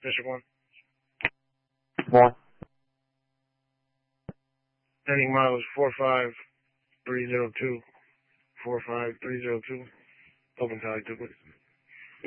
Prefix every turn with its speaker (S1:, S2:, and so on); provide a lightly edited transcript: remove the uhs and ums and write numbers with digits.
S1: District 1.
S2: One.
S1: Ending mile is 45302. 45302. Open tally 2, please.